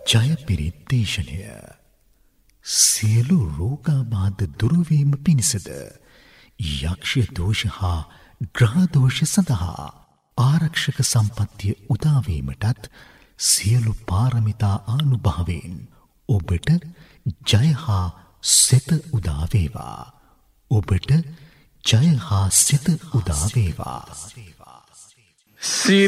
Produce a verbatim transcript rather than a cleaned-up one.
ජය පිරිත් දේශනය සියලු රෝගාබාධ දුරුවීම පිණිසද යක්ෂ දෝෂ හා ග්‍රහ දෝෂ සඳහා ආරක්ෂක සම්පත්තිය උදාවීමටත් සියලු පාරමිතා ආනුභාවයෙන් ඔබට ජය හා සෙත උදා වේවා. ඔබට ජය හා සෙත උදා වේවා.